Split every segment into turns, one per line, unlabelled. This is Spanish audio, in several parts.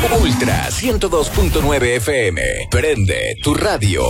Ultra 102.9 FM. Prende tu radio.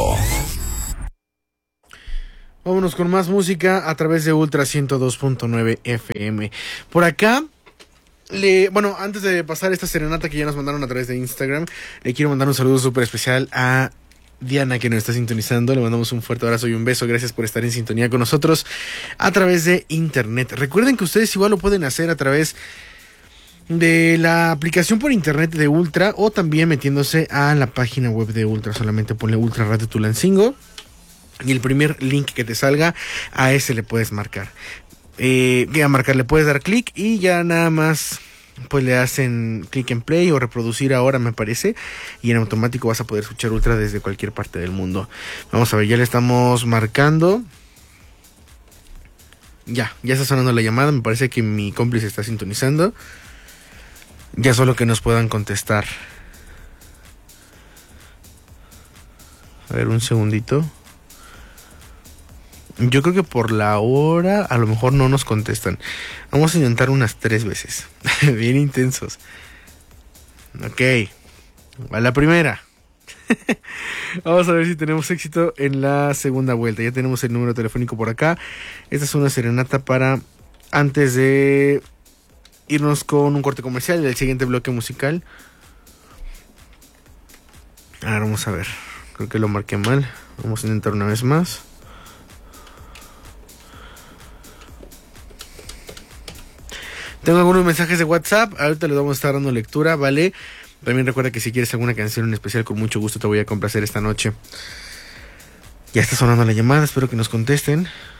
Vámonos con más música a través de Ultra 102.9 FM. Por acá, antes de pasar esta serenata que ya nos mandaron a través de Instagram, le quiero mandar un saludo súper especial a Diana, que nos está sintonizando. Le mandamos un fuerte abrazo y un beso. Gracias por estar en sintonía con nosotros a través de internet. Recuerden que ustedes igual lo pueden hacer a través de la aplicación por internet de Ultra, o también metiéndose a la página web de Ultra. Solamente ponle Ultra Radio Tulancingo y el primer link que te salga, a ese le puedes marcar. Le puedes dar clic y ya nada más pues le hacen click en play o reproducir ahora, me parece, y en automático vas a poder escuchar Ultra desde cualquier parte del mundo. Vamos a ver, ya le estamos marcando. Ya está sonando la llamada. Me parece que mi cómplice está sintonizando. Ya solo que nos puedan contestar. A ver, un segundito. Yo creo que por la hora a lo mejor no nos contestan. Vamos a intentar unas 3 veces. Bien intensos. Ok, va la primera. Vamos a ver si tenemos éxito en la segunda vuelta. Ya tenemos el número telefónico por acá. Esta es una serenata para antes de irnos con un corte comercial del siguiente bloque musical. Ahora vamos a ver. Creo que lo marqué mal. Vamos a intentar una vez más. Tengo algunos mensajes de WhatsApp, ahorita les vamos a estar dando lectura, ¿vale? También recuerda que si quieres alguna canción en especial, con mucho gusto te voy a complacer esta noche. Ya está sonando la llamada, espero que nos contesten.